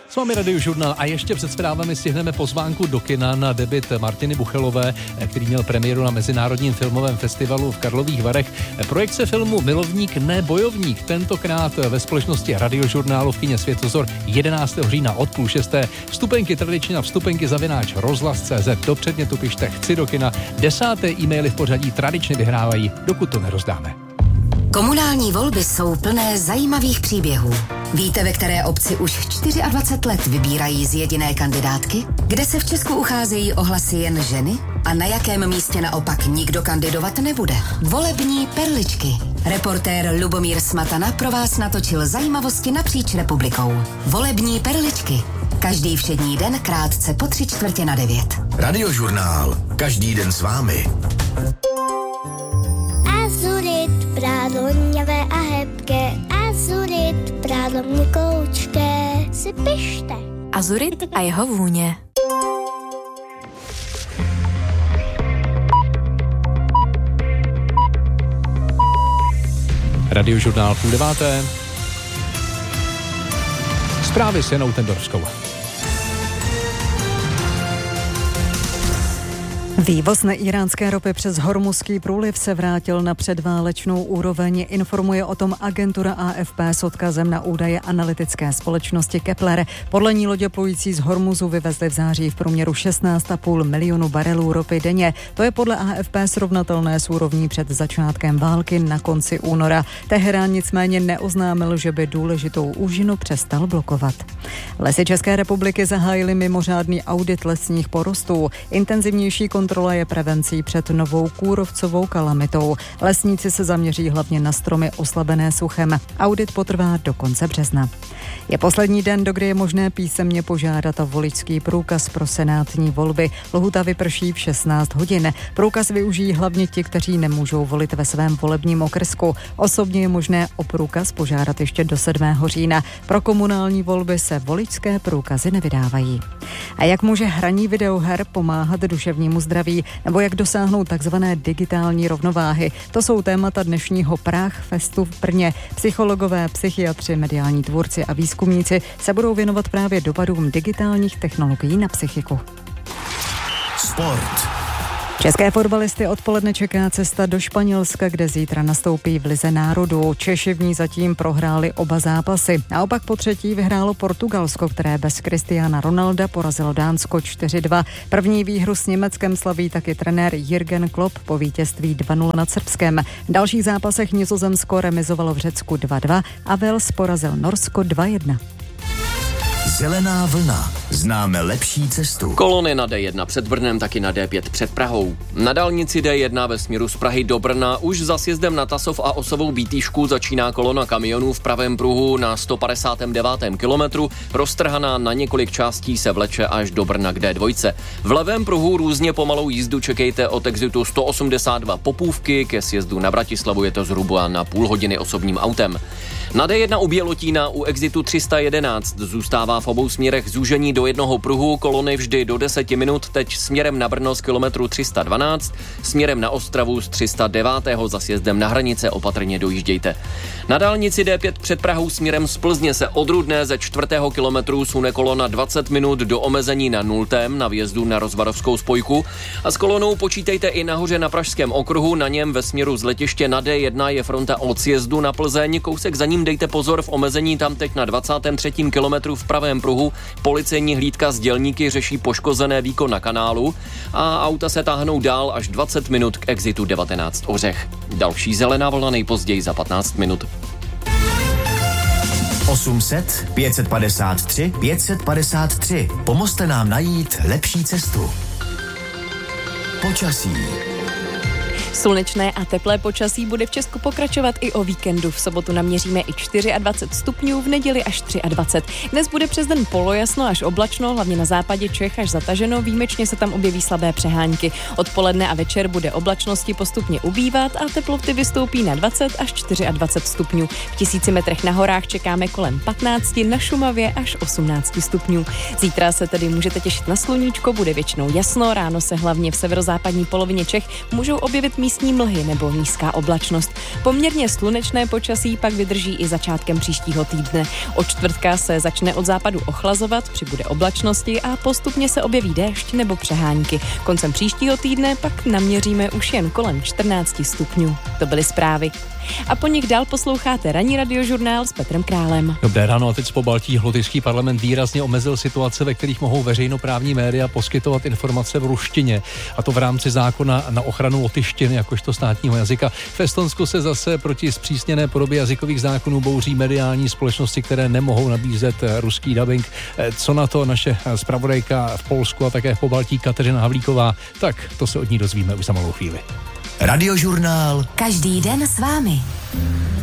S vámi Radiožurnál a ještě před zprávami stihneme pozvánku do kina na debut Martiny Buchelové, který měl premiéru na Mezinárodním filmovém festivalu v Karlových Varech. Projekce filmu Milovník, ne bojovník, tentokrát ve společnosti Radiožurnálu v kině Světozor 11. října od 5:30. Vstupenky tradičně na vstupenky@rozhlas.cz. Do předmětu pište chci do kina. 10. e-maily v pořadí tradičně vyhrávají, dokud to nerozdáme. Komunální volby jsou plné zajímavých příběhů. Víte, ve které obci už 24 let vybírají z jediné kandidátky? Kde se v Česku ucházejí o hlasy jen ženy? A na jakém místě naopak nikdo kandidovat nebude? Volební perličky. Reportér Lubomír Smatana pro vás natočil zajímavosti napříč republikou. Volební perličky. Každý všední den krátce po 8:45. Radiožurnál. Každý den s vámi. Azurit, prádlo hněvé a hebké, azurit, prádlo měkoučké, si pište. Azurit a jeho vůně. Radiožurnál 8:30. Zprávy s Janou Tendorskou. Vývoz neíránské ropy přes Hormuzský průliv se vrátil na předválečnou úroveň, informuje o tom agentura AFP s odkazem na údaje analytické společnosti Kepler. Podle ní lodě plující z Hormuzu vyvezly v září v průměru 16,5 milionu barelů ropy denně. To je podle AFP srovnatelné s úrovní před začátkem války na konci února. Teherán nicméně neoznámil, že by důležitou úžinu přestal blokovat. Lesy České republiky zahájily mimořádný audit lesních porostů. Intenzivnější kontrola je prevencí před novou kůrovcovou kalamitou. Lesníci se zaměří hlavně na stromy oslabené suchem. Audit potrvá do konce března. Je poslední den, dokdy je možné písemně požádat o voličský průkaz pro senátní volby. Lhůta vyprší v 16 hodin. Průkaz využijí hlavně ti, kteří nemůžou volit ve svém volebním okrsku. Osobně je možné o průkaz požádat ještě do 7. října. Pro komunální volby se voličské průkazy nevydávají. A jak může hraní videoher pomáhat duševnímu zdraví, nebo jak dosáhnout takzvané digitální rovnováhy? To jsou témata dnešního Prague Festu v Brně. Psychologové, psychiatři, mediální tvůrci a výzkumníci se budou věnovat právě dopadům digitálních technologií na psychiku. Sport. České fotbalisty odpoledne čeká cesta do Španělska, kde zítra nastoupí v Lize národů. Češi v ní zatím prohráli oba zápasy. Naopak po třetí vyhrálo Portugalsko, které bez Cristiana Ronalda porazilo Dánsko 4-2. První výhru s Německem slaví taky trenér Jürgen Klopp po vítězství 2-0 nad Srbskem. V dalších zápasech Nizozemsko remizovalo v Řecku 2-2 a Wales porazil Norsko 2-1. Zelená vlna. Známe lepší cestu. Kolony na D1 před Brnem, taky na D5 před Prahou. Na dálnici D1 ve směru z Prahy do Brna už za sjezdem na Tasov a Osovou Bítýšku začíná kolona kamionů v pravém pruhu na 159. kilometru. Roztrhaná na několik částí se vleče až do Brna k D2. V levém pruhu různě pomalou jízdu čekejte od exitu 182 Popůvky, ke sjezdu na Bratislavu je to zhruba na půl hodiny osobním autem. Na D1 u Bělotína u exitu 311 zůstává v obou směrech zúžení do jednoho pruhu, kolony vždy do 10 minut, teď směrem na Brno z kilometru 312, směrem na Ostravu z 309. za sjezdem na hranice opatrně dojíždějte. Na dálnici D5 před Prahou směrem z Plzně se od Rudné ze 4. kilometru sune kolona 20 minut do omezení na 0. na vjezdu na Rozvadovskou spojku a s kolonou počítejte i nahoře na Pražském okruhu, na něm ve směru z letiště na D1 je fronta od sjezdu na Plzeň, kousek za ním dejte pozor v omezení tam teď na 23. kilometru v pravém pruhu. Policejní hlídka z dělníky řeší poškozené víko na kanálu a auta se táhnou dál až 20 minut k exitu 19 Ořech. Další zelená vlna nejpozději za 15 minut. 800 553 553. Pomozte nám najít lepší cestu. Počasí. Slunečné a teplé počasí bude v Česku pokračovat i o víkendu. V sobotu naměříme i 24 stupňů, v neděli až 23. Dnes bude přes den polojasno až oblačno, hlavně na západě Čech až zataženo, výjimečně se tam objeví slabé přehánky. Odpoledne a večer bude oblačnosti postupně ubývat a teploty vystoupí na 20 až 24 stupňů. V 1000 metrech na horách čekáme kolem 15, na Šumavě až 18 stupňů. Zítra se tedy můžete těšit na sluníčko, bude většinou jasno, ráno se hlavně v severozápadní polovině Čech můžou objevit místní místní mlhy nebo nízká oblačnost. Poměrně slunečné počasí pak vydrží i začátkem příštího týdne. Od čtvrtka se začne od západu ochlazovat, přibude oblačnosti a postupně se objeví déšť nebo přehánky. Koncem příštího týdne pak naměříme už jen kolem 14 stupňů. To byly zprávy. A po nich dál posloucháte ranní radiožurnál s Petrem Králem. Dobré ráno, a teď z Pobaltí. Lotyšský parlament výrazně omezil situace, ve kterých mohou veřejnoprávní média poskytovat informace v ruštině, a to v rámci zákona na ochranu lotyštiny jakožto státního jazyka. V Estonsku se zase proti zpřísněné podobě jazykových zákonů bouří mediální společnosti, které nemohou nabízet ruský dabing. Co na to naše zpravodajka v Polsku a také v Pobaltí Kateřina Havlíková? Tak to se od ní dozvíme už za malou chvíli. Radiožurnál. Každý den s vámi.